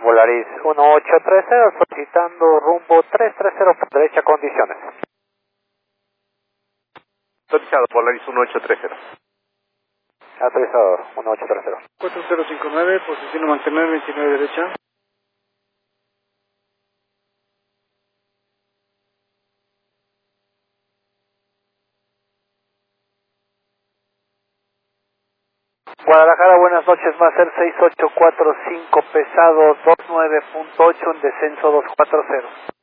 Volaris 1830 solicitando rumbo 330 por derecha, condiciones. Autorizado, Volaris 1830. Autorizado 1830. 4059, posición a mantener 29 derecha. Guadalajara, buenas noches, Master 6845 pesado 29.8 en descenso 240.